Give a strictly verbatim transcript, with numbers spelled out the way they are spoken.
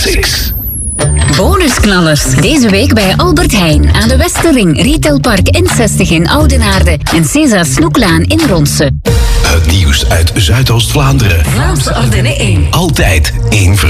Classics. Bonusknallers. Deze week bij Albert Heijn aan de Westerring, Retailpark N zestig in Oudenaarde en César Snoeklaan in Ronse. Het nieuws uit Zuidoost-Vlaanderen. Vlaamse Ardennen één. Altijd één